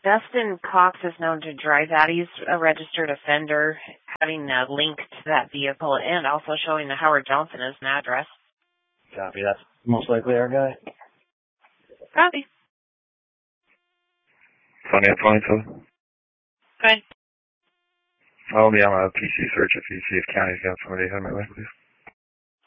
Dustin Cox is known to drive that. He's a registered offender, having a link to that vehicle and also showing the Howard Johnson as an address. Copy. That's most likely our guy. Copy. 2022. Good. I'll be on a PC search if you see if county's got somebody. Have me with, please.